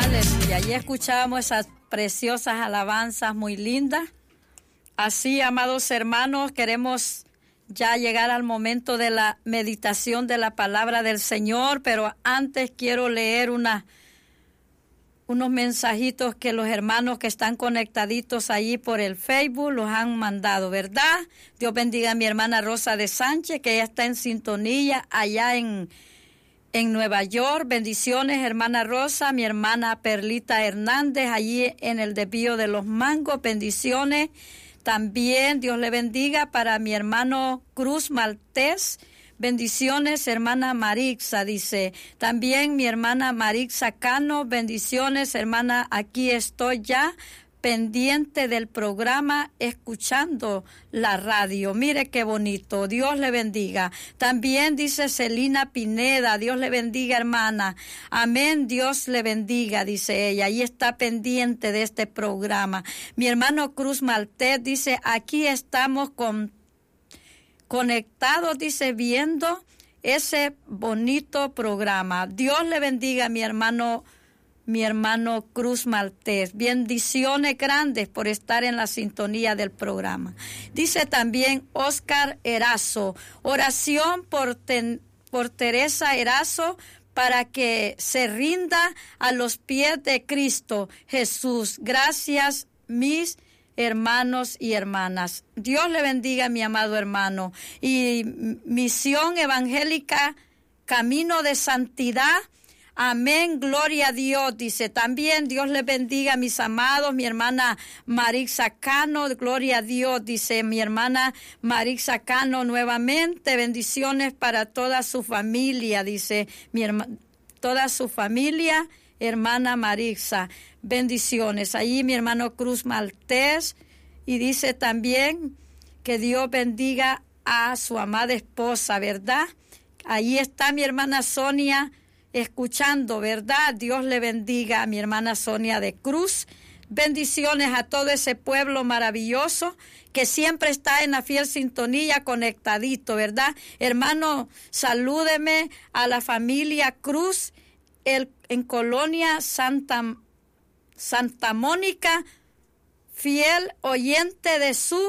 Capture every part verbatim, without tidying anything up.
Aleluya. Y escuchábamos esas preciosas alabanzas muy lindas. Así, amados hermanos, queremos ya llegar al momento de la meditación de la palabra del Señor, pero antes quiero leer una, unos mensajitos que los hermanos que están conectaditos allí por el Facebook los han mandado, ¿verdad? Dios bendiga a mi hermana Rosa de Sánchez, que ella está en sintonía allá en... en Nueva York. Bendiciones, hermana Rosa, mi hermana Perlita Hernández, allí en el desvío de los Mangos. Bendiciones. También Dios le bendiga para mi hermano Cruz Maltés. Bendiciones, hermana Marixa, dice. También mi hermana Marixa Cano. Bendiciones, hermana, aquí estoy ya pendiente del programa, escuchando la radio. Mire qué bonito. Dios le bendiga. También dice Celina Pineda, Dios le bendiga, hermana. Amén, Dios le bendiga, dice ella. Ahí está pendiente de este programa. Mi hermano Cruz Maltés dice, aquí estamos con, conectados, dice, viendo ese bonito programa. Dios le bendiga, mi hermano Mi hermano Cruz Maltés. Bendiciones grandes por estar en la sintonía del programa. Dice también Oscar Erazo, oración por, ten, por Teresa Erazo para que se rinda a los pies de Cristo Jesús. Gracias, mis hermanos y hermanas. Dios le bendiga, mi amado hermano. Y Misión Evangélica Camino de Santidad. Amén, gloria a Dios, dice. También Dios les bendiga, mis amados, mi hermana Marixa Cano, gloria a Dios, dice mi hermana Marixa Cano nuevamente. Bendiciones para toda su familia, dice mi hermana, toda su familia, hermana Marixa. Bendiciones. Allí mi hermano Cruz Maltés, y dice también que Dios bendiga a su amada esposa, ¿verdad? Allí está mi hermana Sonia escuchando, ¿verdad? Dios le bendiga a mi hermana Sonia de Cruz. Bendiciones a todo ese pueblo maravilloso que siempre está en la fiel sintonía, conectadito, ¿verdad? Hermano, salúdeme a la familia Cruz el, en Colonia Santa, Santa Mónica, fiel oyente de su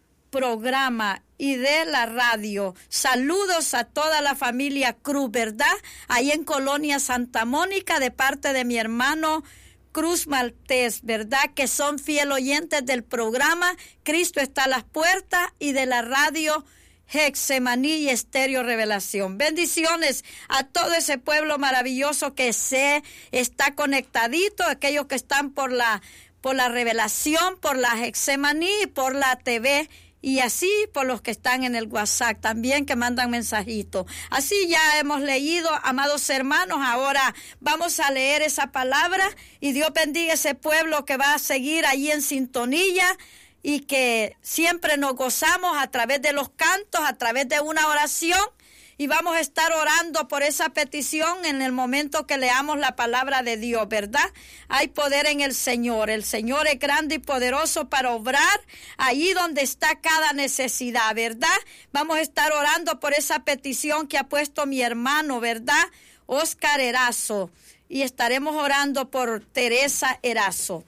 programa y de la radio. Saludos a toda la familia Cruz, ¿verdad? Ahí en Colonia Santa Mónica, de parte de mi hermano Cruz Maltés, ¿verdad? Que son fiel oyentes del programa Cristo está a las puertas y de la radio Hexemaní y Estéreo Revelación. Bendiciones a todo ese pueblo maravilloso que se está conectadito, aquellos que están por la, por la Revelación, por la Hexemaní y por la T V. Y así por los que están en el WhatsApp también, que mandan mensajitos. Así ya hemos leído, amados hermanos. Ahora vamos a leer esa palabra y Dios bendiga ese pueblo que va a seguir ahí en sintonía y que siempre nos gozamos a través de los cantos, a través de una oración. Y vamos a estar orando por esa petición en el momento que leamos la palabra de Dios, ¿verdad? Hay poder en el Señor. El Señor es grande y poderoso para obrar ahí donde está cada necesidad, ¿verdad? Vamos a estar orando por esa petición que ha puesto mi hermano, ¿verdad? Oscar Erazo. Y estaremos orando por Teresa Erazo.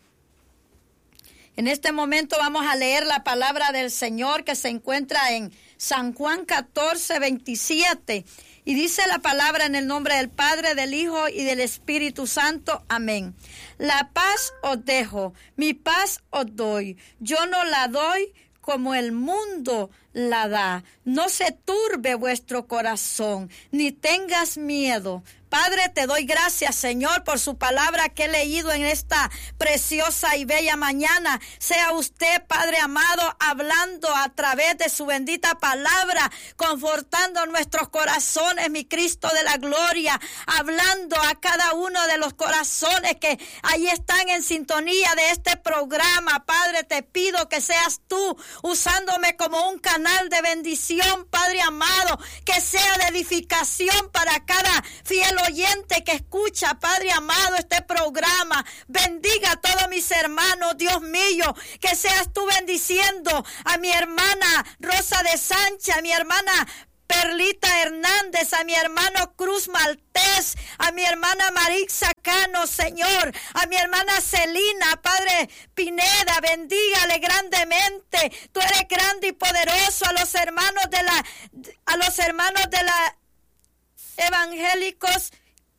En este momento vamos a leer la palabra del Señor que se encuentra en San Juan catorce, veintisiete. Y dice la palabra en el nombre del Padre, del Hijo y del Espíritu Santo. Amén. La paz os dejo, mi paz os doy. Yo no la doy como el mundo la da. No se turbe vuestro corazón, ni tengas miedo. Padre, te doy gracias, Señor, por su palabra que he leído en esta preciosa y bella mañana. Sea usted, Padre amado, hablando a través de su bendita palabra, confortando nuestros corazones, mi Cristo de la gloria, hablando a cada uno de los corazones que ahí están en sintonía de este programa. Padre, te pido que seas tú usándome como un canal de bendición, Padre amado, que sea de edificación para cada fiel oyente que escucha, Padre amado, este programa. Bendiga a todos mis hermanos, Dios mío, que seas tú bendiciendo a mi hermana Rosa de Sánchez, a mi hermana Perlita Hernández, a mi hermano Cruz Maltés, a mi hermana Maritza Cano, Señor, a mi hermana Celina, Padre Pineda, bendígale grandemente. Tú eres grande y poderoso. A los hermanos de la, a los hermanos de la evangélicos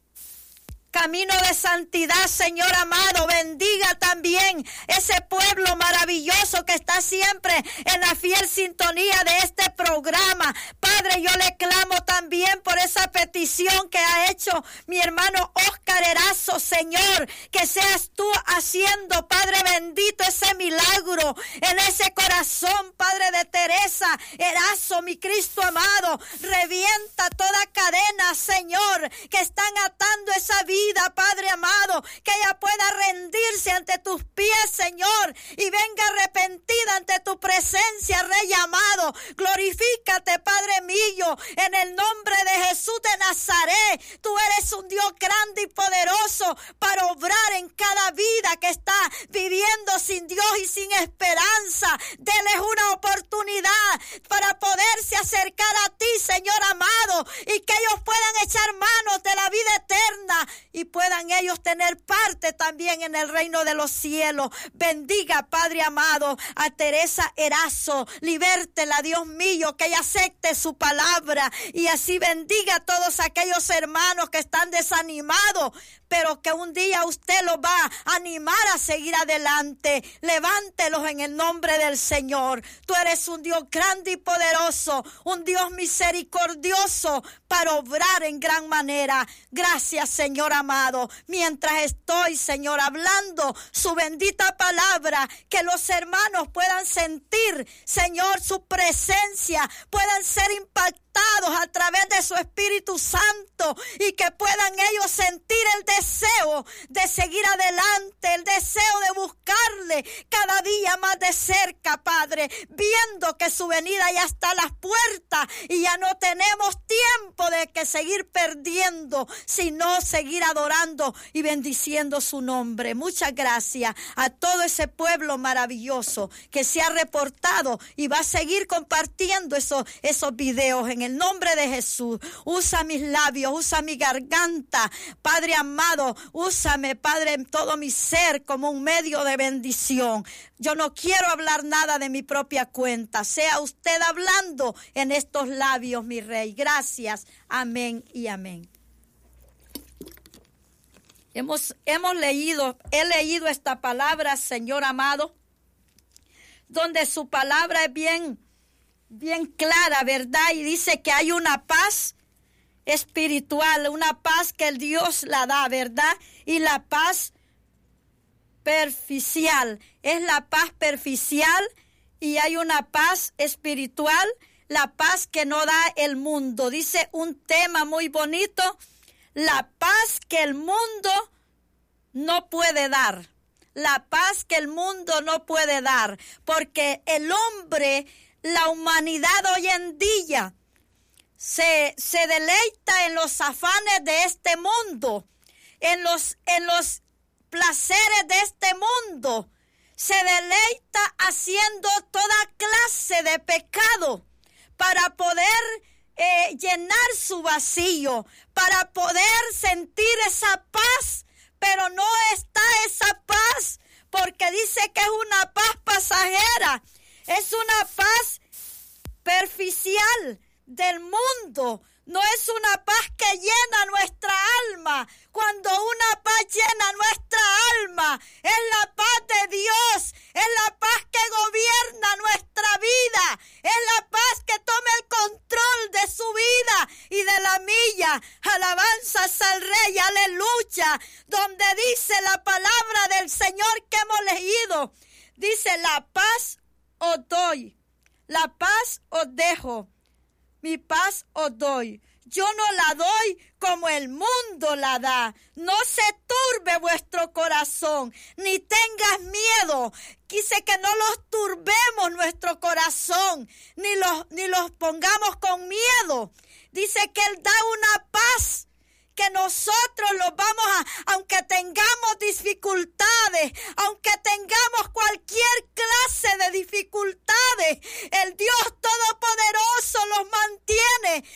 Camino de Santidad, Señor amado, bendiga también ese pueblo maravilloso que está siempre en la fiel sintonía de este programa. Padre, yo le clamo también por esa petición que ha hecho mi hermano Oscar Erazo, Señor, que seas tú haciendo, Padre bendito, ese milagro en ese corazón, Padre de Teresa Erazo, mi Cristo amado. Revienta toda cadena, Señor, que están atando esa vida, Padre amado, que ella pueda rendirse ante tus pies, Señor, y venga arrepentida ante tu presencia, Rey amado. Glorifícate, Padre mío, en el nombre de Jesús de Nazaret. Tú eres un Dios grande y poderoso para obrar en cada vida que está viviendo sin Dios y sin esperanza. Deles una oportunidad para poderse acercar a ti, Señor amado, y que ellos puedan echar manos de la vida eterna y puedan ellos tener parte también en el reino de los cielos. Bendiga, Padre amado, a Teresa Erazo, libértela, Dios mío, que ella acepte su palabra, y así bendiga a todos aquellos hermanos que están desanimados, pero que un día usted los va a animar a seguir adelante. Levántelos en el nombre del Señor. Tú eres un Dios grande y poderoso, un Dios misericordioso para obrar en gran manera. Gracias, Señor amado. Mientras estoy, Señor, hablando su bendita palabra, que los hermanos puedan sentir, Señor, su presencia, puedan ser impactados a través de su Espíritu Santo, y que puedan ellos sentir el deseo de seguir adelante, el deseo de buscarle cada día más de cerca, Padre, viendo que su venida ya está a las puertas y ya no tenemos tiempo de que seguir perdiendo, sino seguir adorando y bendiciendo su nombre. Muchas gracias a todo ese pueblo maravilloso que se ha reportado y va a seguir compartiendo esos, esos videos en el nombre de Jesús. Usa mis labios, usa mi garganta, Padre amado, úsame, Padre, en todo mi ser como un medio de bendición. Yo no quiero hablar nada de mi propia cuenta. Sea usted hablando en estos labios, mi Rey. Gracias. Amén y amén. Hemos, hemos leído, he leído esta palabra, Señor amado, donde su palabra es bien bien clara, ¿verdad? Y dice que hay una paz espiritual, una paz que el Dios la da, ¿verdad? Y la paz perficial, es la paz perficial, y hay una paz espiritual, la paz que no da el mundo. Dice un tema muy bonito, la paz que el mundo no puede dar, la paz que el mundo no puede dar, porque el hombre, la humanidad hoy en día se, se deleita en los afanes de este mundo, en los, en los placeres de este mundo. Se deleita haciendo toda clase de pecado para poder eh, llenar su vacío, para poder sentir esa paz, pero no está esa paz, porque dice que es una paz pasajera. Es una paz perficial del mundo. No es una paz que llena nuestra alma. Cuando una paz llena nuestra alma, es la paz de Dios, es la paz que gobierna nuestra vida, es la paz que toma el control de su vida y de la mía. Alabanzas al Rey, aleluya. Donde dice la palabra del Señor que hemos leído, dice: la paz os doy, la paz os dejo, mi paz os doy. Yo no la doy como el mundo la da. No se turbe vuestro corazón, ni tengas miedo. Quise que no los turbemos nuestro corazón, ni los, ni los pongamos con miedo. Dice que Él da una paz que nosotros los vamos a, aunque tengamos dificultades, aunque tengamos cualquier clase de dificultades, el Dios Todopoderoso los mantiene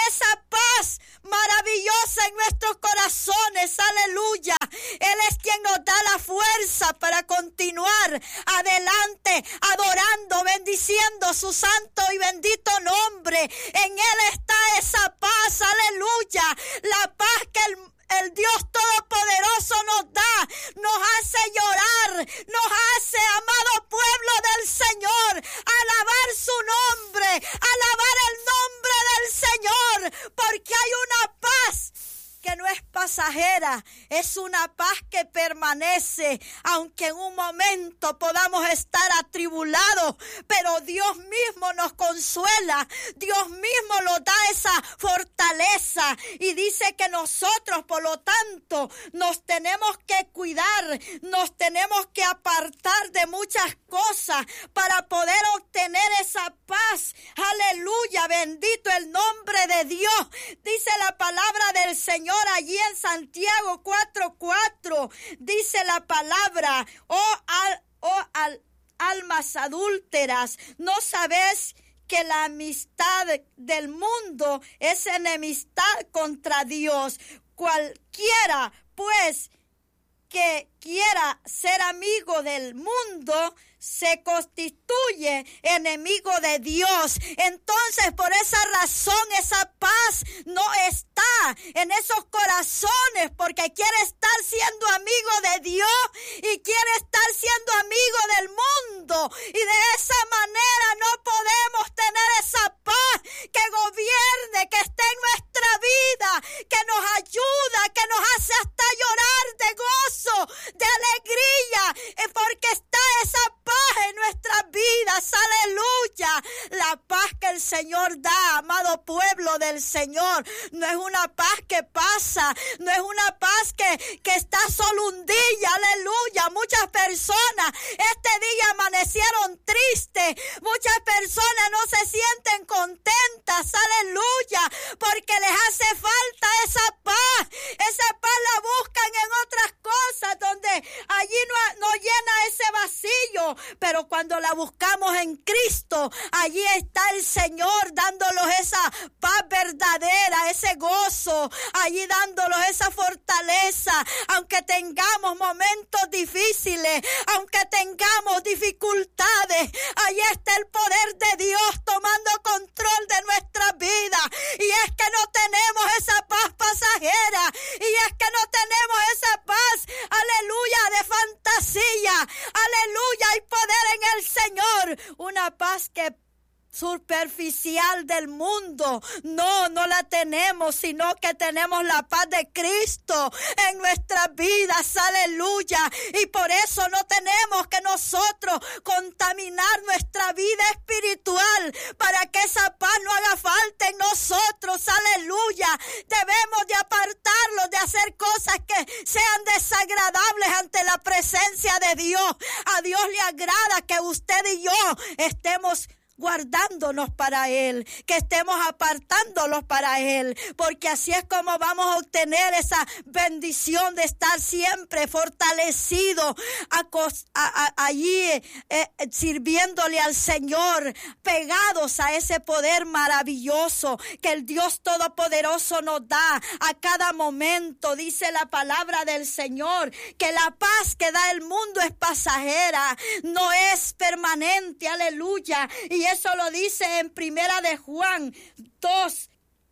esa paz maravillosa en nuestros corazones, aleluya. Él es quien nos da la fuerza para continuar adelante, adorando, bendiciendo su santo y bendito nombre. En Él está esa paz, aleluya. La paz que el El Dios Todopoderoso nos da, nos hace llorar, nos hace, amado pueblo del Señor, alabar su nombre, alabar el nombre del Señor, porque hay una paz que no es pasajera, es una paz que permanece, aunque en un momento podamos estar atribulados, pero Dios mismo nos consuela, Dios mismo nos da esa fortaleza y dice que nosotros, por lo tanto, nos tenemos que cuidar, nos tenemos que apartar de muchas cosas para poder obtener esa paz. Aleluya, bendito el nombre de Dios. Dice la palabra del Señor allí en Santiago cuatro cuatro, dice la palabra: oh, al, oh al, almas adúlteras, ¿no sabéis que la amistad del mundo es enemistad contra Dios? Cualquiera, pues, que quiera ser amigo del mundo se constituye enemigo de Dios. Entonces, por esa razón, esa paz no está en esos corazones, porque quiere estar siendo amigo de Dios y quiere estar siendo amigo del mundo, y de esa manera no podemos tener esa paz que gobierne, que esté en nuestra vida, que nos ayuda, que nos hace hasta llorar de gozo, de alegría, porque está esa paz en nuestras vidas, aleluya. La paz que el Señor da, amado pueblo del Señor, no es una paz que pasa, no es una paz que, que está solo un día, aleluya. Muchas personas este día amanecieron tristes, muchas personas no se sienten contentas, aleluya, porque les hace falta esa paz. Esa paz la buscan en otras cosas, donde allí no, no llena ese vacío, pero cuando la buscamos en Cristo, allí está el Señor dándolos esa paz verdadera, ese gozo, allí dándolos esa fortaleza, aunque tengamos momentos difíciles, aunque tengamos dificultades, allí está el poder de Dios tomando control de nuestra vida. Y es que no tenemos esa paz pasajera, y es que no tenemos esa paz, aleluya, de fantasía, aleluya. Hay poder en el Señor, una paz que superficial del mundo, no, no la tenemos, sino que tenemos la paz de Cristo en nuestras vidas, aleluya. Y por eso no tenemos que nosotros contaminar nuestra vida espiritual, para que esa paz no haga falta en nosotros, aleluya. Debemos de apartarlos de hacer cosas que sean desagradables ante la presencia de Dios. A Dios le agrada que usted y yo estemos guardándonos para Él, que estemos apartándolos para Él, porque así es como vamos a obtener esa bendición de estar siempre fortalecidos allí eh, sirviéndole al Señor, pegados a ese poder maravilloso que el Dios Todopoderoso nos da a cada momento. Dice la palabra del Señor que la paz que da el mundo es pasajera, no es permanente, aleluya. Y eso lo dice en Primera de Juan dos.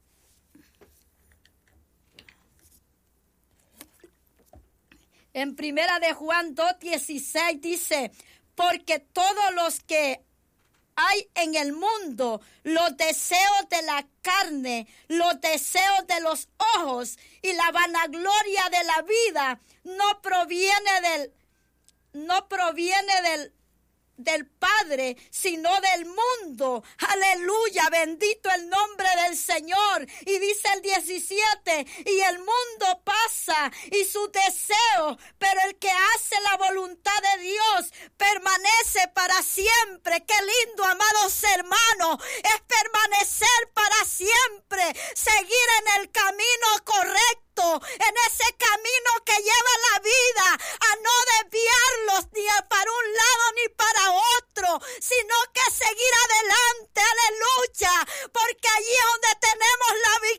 En Primera de Juan dos dieciséis dice: porque todos los que hay en el mundo, los deseos de la carne, los deseos de los ojos y la vanagloria de la vida, no proviene del, no proviene del del Padre, sino del mundo. Aleluya, bendito el nombre del Señor. Y dice el diecisiete: y el mundo pasa y sus deseos, pero el que hace la voluntad de Dios permanece para siempre. Qué lindo, amados hermanos, es permanecer para siempre, seguir en el camino correcto, en ese camino que lleva la vida, a no desviarlos ni para un lado ni para otro, sino que seguir adelante, aleluya, porque allí es donde tenemos la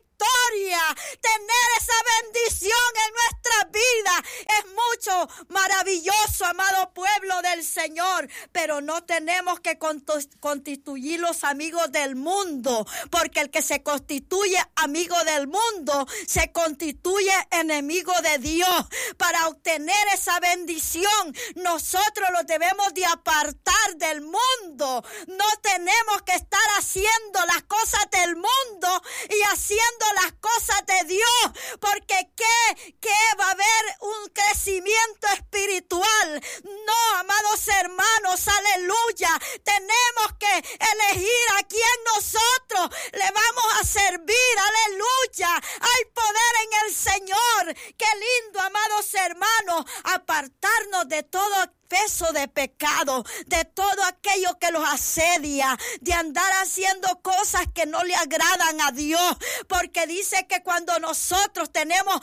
maravilloso, amado pueblo del Señor, pero no tenemos que constituir los amigos del mundo, porque el que se constituye amigo del mundo se constituye enemigo de Dios. Para obtener esa bendición, nosotros lo debemos de apartar del mundo. No tenemos que estar haciendo las cosas del mundo y haciendo las cosas de Dios, porque ¿qué, qué va a haber un crecimiento espiritual? No, amados hermanos, aleluya. Tenemos que elegir a quién nosotros le vamos a servir, aleluya. Hay poder en el Señor. Qué lindo, amados hermanos, apartarnos de todo peso de pecado, de todo aquello que los asedia, de andar haciendo cosas que no le agradan a Dios, porque dice que cuando nosotros tenemos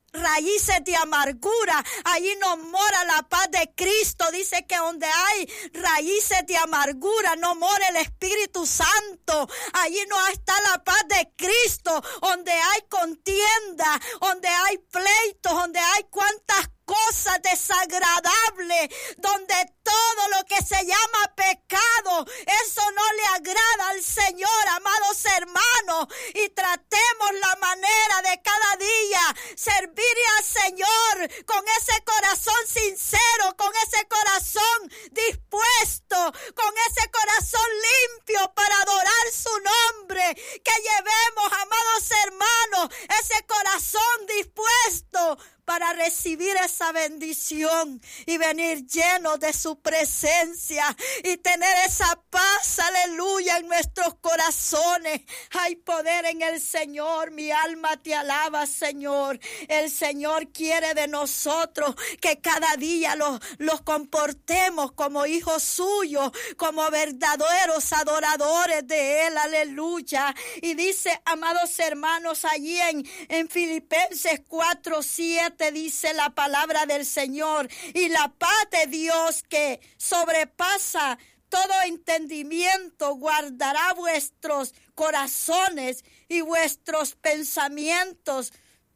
raíces de amargura, allí no mora la paz de Cristo. Dice que donde hay raíces de amargura no mora el Espíritu Santo. Allí no está la paz de Cristo. Donde hay contienda, donde hay pleitos, donde hay cuantas cosas desagradables, donde todo lo que se llama pecado, eso no le agrada al Señor, amados hermanos, y tratemos la manera de cada día servir al Señor con ese corazón sincero, con ese corazón dispuesto, con ese corazón limpio para adorar su nombre. Que llevemos, amados hermanos, ese corazón dispuesto para recibir esa bendición y venir llenos de su presencia y tener esa paz, aleluya, en nuestros corazones. Hay poder en el Señor, mi alma te alaba, Señor. El Señor quiere de nosotros que cada día los, los comportemos como hijos suyos, como verdaderos adoradores de Él, aleluya. Y dice, amados hermanos, allí en, en Filipenses cuatro, siete, dice la palabra del Señor, y la paz de Dios que sobrepasa todo entendimiento guardará vuestros corazones y vuestros pensamientos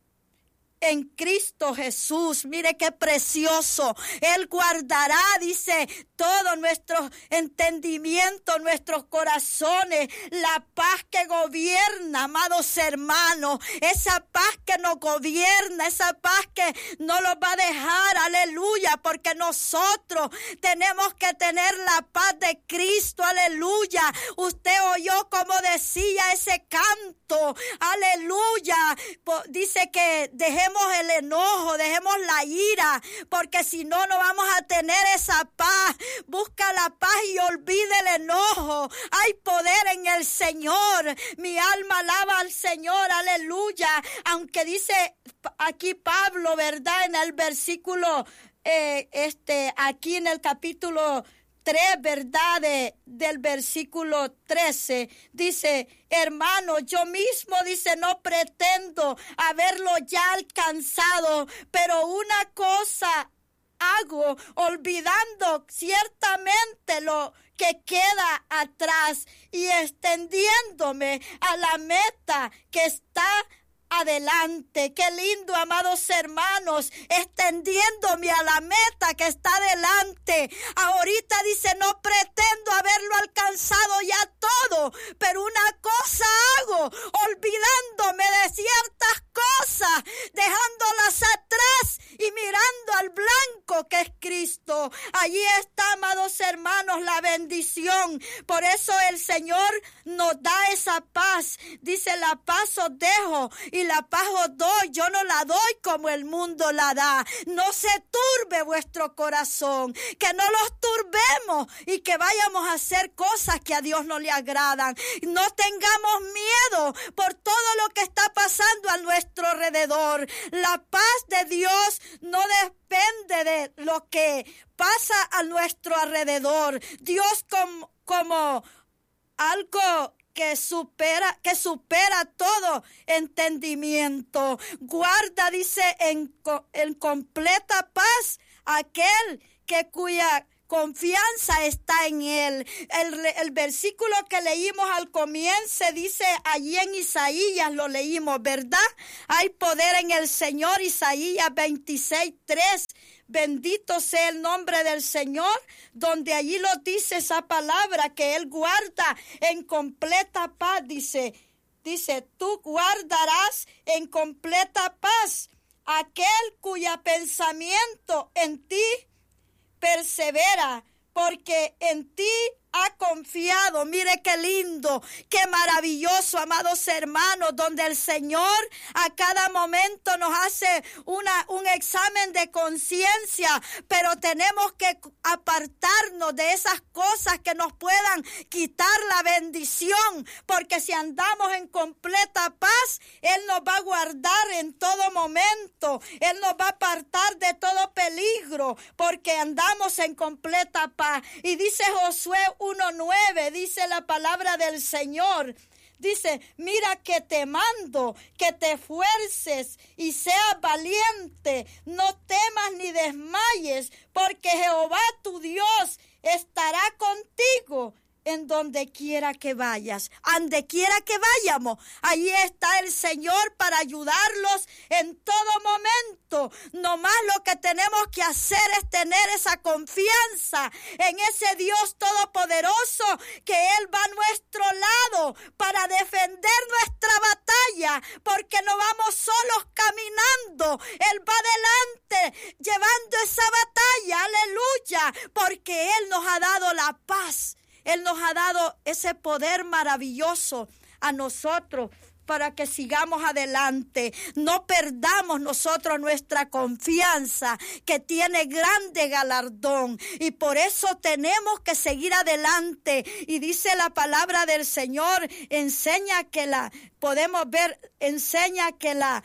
en Cristo Jesús. Mire qué precioso. Él guardará, dice, todo nuestro entendimiento, nuestros corazones, la paz que gobierna, amados hermanos, esa paz que nos gobierna, esa paz que no los va a dejar, aleluya, porque nosotros tenemos que tener la paz de Cristo, aleluya. Usted oyó como decía ese canto, aleluya, dice que dejemos el enojo, dejemos la ira, porque si no, no vamos a tener esa paz. Busca la paz y olvide el enojo. Hay poder en el Señor. Mi alma alaba al Señor, aleluya. Aunque dice aquí Pablo, ¿verdad? En el versículo, eh, este, aquí en el capítulo tres, ¿verdad? De, del versículo trece, dice, hermano, yo mismo, dice, no pretendo haberlo ya alcanzado, pero una cosa hago, olvidando ciertamente lo que queda atrás y extendiéndome a la meta que está adelante. Qué lindo, amados hermanos, extendiéndome a la meta que está adelante. Ahorita dice, no pretendo haberlo alcanzado ya todo, pero una cosa hago, olvidándome de ciertas cosas, dejándolas atrás y mirando al blanco que es Cristo. Allí está, amados hermanos, la bendición. Por eso el Señor nos da esa paz. Dice, la paz os dejo y la paz os doy. Yo no la doy como el mundo la da. No se turbe vuestro corazón, que no los turbemos y que vayamos a hacer cosas que a Dios no le agradan. No tengamos miedo por todo lo que está pasando a nuestro alrededor. La paz de Dios no depende de lo que pasa a nuestro alrededor. Dios como, como algo que supera, que supera todo entendimiento. Guarda, dice, en, en completa paz aquel que cuya confianza está en Él. El, el versículo que leímos al comienzo dice allí en Isaías, lo leímos, ¿verdad? Hay poder en el Señor, Isaías veintiséis, tres. Bendito sea el nombre del Señor, donde allí lo dice esa palabra, que Él guarda en completa paz, dice, dice, tú guardarás en completa paz aquel cuya pensamiento en ti persevera, porque en ti ha confiado. Mire qué lindo, qué maravilloso, amados hermanos, donde el Señor a cada momento nos hace una, un examen de conciencia, pero tenemos que apartarnos de esas cosas que nos puedan quitar la bendición, porque si andamos en completa paz, Él nos va a guardar en todo momento, Él nos va a apartar de todo peligro, porque andamos en completa paz. Y dice Josué uno nueve, dice la palabra del Señor, dice, mira que te mando, que te esfuerces y seas valiente, no temas ni desmayes, porque Jehová tu Dios estará contigo en donde quiera que vayas, donde quiera que vayamos. Allí está el Señor para ayudarlos en todo momento. Nomás lo que tenemos que hacer es tener esa confianza en ese Dios todopoderoso, que Él va a nuestro lado para defender nuestra batalla, porque no vamos solos caminando. Él va adelante llevando esa batalla, aleluya, porque Él nos ha dado la paz. Él nos ha dado ese poder maravilloso a nosotros para que sigamos adelante. No perdamos nosotros nuestra confianza, que tiene grande galardón. Y por eso tenemos que seguir adelante. Y dice la palabra del Señor, enseña que la, podemos ver, enseña que la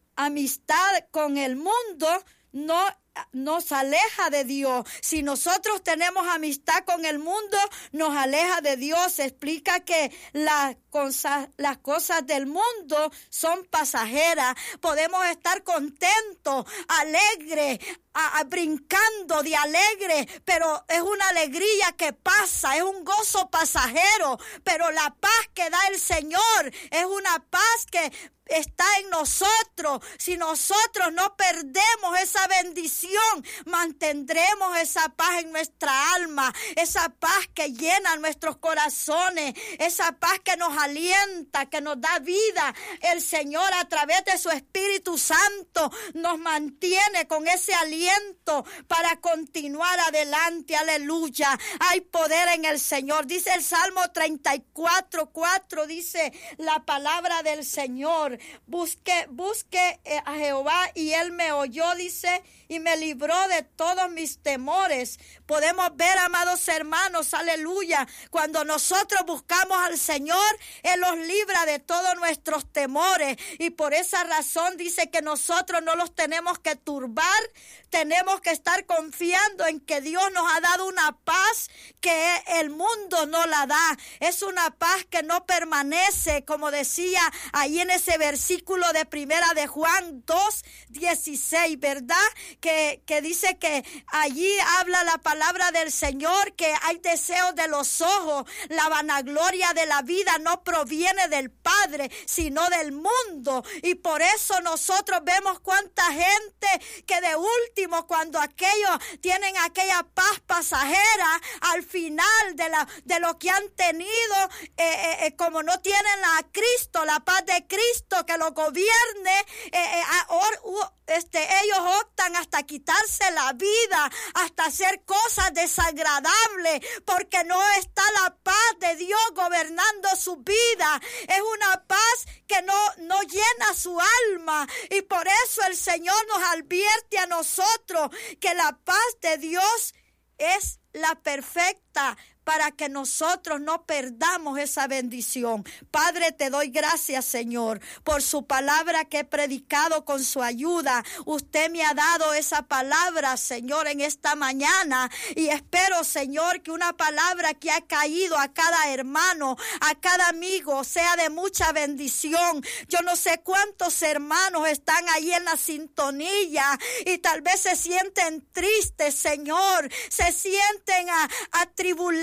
amistad con el mundo no nos aleja de Dios. Si nosotros tenemos amistad con el mundo, nos aleja de Dios. Explica que las cosas, las cosas del mundo son pasajeras. Podemos estar contentos, alegres, a, a, brincando de alegre, pero es una alegría que pasa, es un gozo pasajero. Pero la paz que da el Señor es una paz que está en nosotros. Si nosotros no perdemos esa bendición, mantendremos esa paz en nuestra alma, esa paz que llena nuestros corazones, esa paz que nos alienta, que nos da vida. El Señor, a través de su Espíritu Santo, nos mantiene con ese aliento para continuar adelante. Aleluya. Hay poder en el Señor. Dice el Salmo treinta y cuatro, cuatro, dice la palabra del Señor. Busque, busque a Jehová y Él me oyó, dice, y me libró de todos mis temores. Podemos ver, amados hermanos, aleluya, cuando nosotros buscamos al Señor, Él nos libra de todos nuestros temores. Y por esa razón dice que nosotros no los tenemos que turbar, tenemos que estar confiando en que Dios nos ha dado una paz que el mundo no la da. Es una paz que no permanece, como decía ahí en ese versículo de primera de Juan dos, dieciséis, ¿verdad? Que, que dice que allí habla la palabra del Señor, que hay deseos de los ojos. La vanagloria de la vida no proviene del Padre, sino del mundo. Y por eso nosotros vemos cuánta gente que de último, cuando aquellos tienen aquella paz pasajera, al final de, la, de lo que han tenido, eh, eh, como no tienen a Cristo, la paz de Cristo que lo gobierne, eh, eh, or, uh, este, ellos optan hasta quitarse la vida, hasta hacer cosas desagradables, porque no está la paz de Dios gobernando su vida. Es una paz que no, no llena su alma, y por eso el Señor nos advierte a nosotros que la paz de Dios es la perfecta, para que nosotros no perdamos esa bendición. Padre, te doy gracias, Señor, por su palabra que he predicado con su ayuda. Usted me ha dado esa palabra, Señor, en esta mañana, y espero, Señor, que una palabra que ha caído a cada hermano, a cada amigo, sea de mucha bendición. Yo no sé cuántos hermanos están ahí en la sintonía y tal vez se sienten tristes, Señor, se sienten atribulados,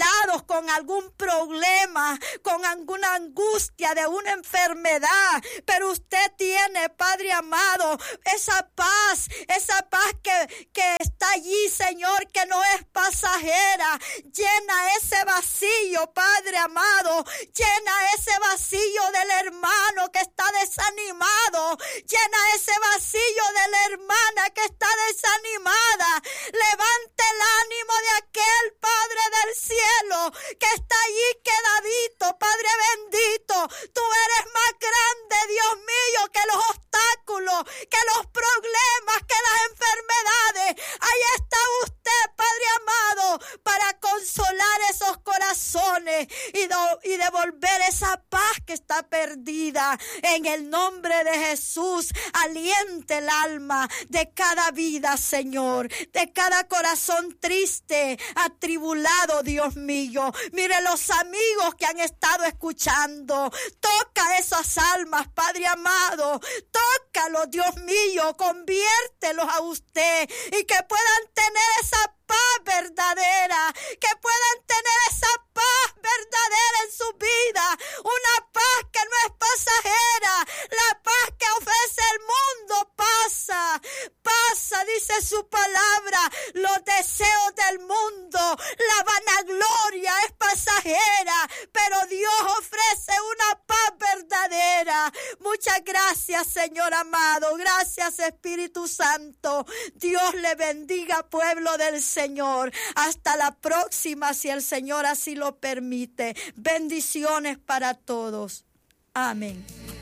atados con algún problema, con alguna angustia de una enfermedad, pero usted tiene, Padre amado, esa paz, esa paz que, que está allí, Señor, que no es pasajera. Llena ese vacío, Padre amado, llena ese vacío del hermano que está desanimado, llena ese vacío de la hermana que está desanimada. Levante el ánimo de aquel Padre del cielo que está allí quedadito, Padre bendito. Tú eres más grande, Dios mío, que los obstáculos, que los problemas, que las enfermedades. Ahí está usted, Padre amado, para consolar esos corazones y, do, y devolver esa paz que está perdida. En el nombre de Jesús, aliente el alma de cada vida, Señor, de cada corazón triste, atribulado, Dios mío. Mire los amigos que han estado escuchando. Toca esas almas, Padre amado. Tócalos, Dios mío. Conviértelos a usted y que puedan tener esa paz verdadera, que puedan tener esa paz verdadera en su vida, una paz que no es pasajera, la paz que ofrece el mundo pasa, pasa, dice su palabra, los deseos del mundo, la vanagloria es pasajera, pero Dios ofrece una paz verdadera. Muchas gracias, Señor amado, gracias, Espíritu Santo. Dios le bendiga, pueblo del Señor. Hasta la próxima, si el Señor así lo permite. Bendiciones para todos. Amén.